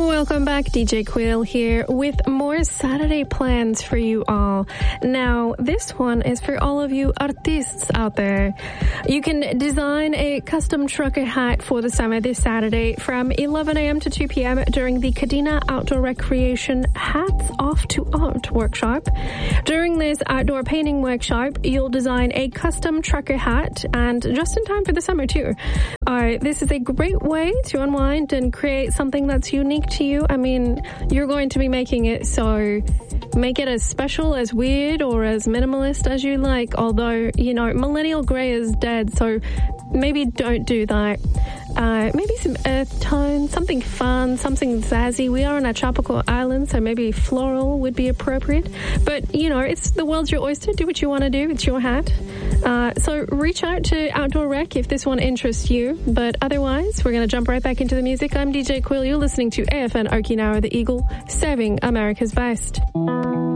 Welcome back, DJ Quill here with more Saturday plans for you all. Now, this one is for all of you artists out there. You can design a custom trucker hat for the summer this Saturday from 11 a.m. to 2 p.m. during the Kadena Outdoor Recreation Hats Off to Art workshop. During this outdoor painting workshop, you'll design a custom trucker hat, and just in time for the summer too. This is a great way to unwind and create something that's unique to you. I mean, you're going to be making it, so make it as special, as weird, or as minimalist as you like. Although, you know, millennial grey is dead, so maybe don't do that. Maybe some earth tone, something fun, something zazzy. We are on a tropical island, so maybe floral would be appropriate. But, you know, it's the world's your oyster. Do what you want to do. It's your hat. So reach out to Outdoor Rec if this one interests you. But otherwise, we're going to jump right back into the music. I'm DJ Quill. You're listening to AFN Okinawa, the Eagle, serving America's best.